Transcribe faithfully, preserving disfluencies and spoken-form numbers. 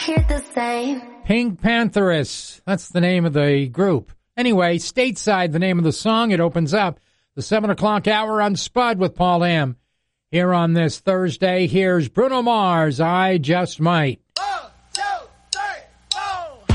Hear the same. Pink Panthers. That's the name of the group. Anyway, Stateside, the name of the song. It opens up the seven o'clock hour on Spud with Paul M. Here on this Thursday, here's Bruno Mars, I Just Might.